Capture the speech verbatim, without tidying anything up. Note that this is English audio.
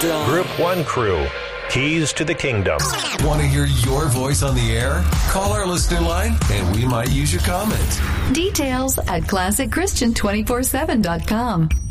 Group One Crew, Keys to the Kingdom. Want to hear your voice on the air? Call our listener line and we might use your comment. Details at classic christian two forty-seven dot com.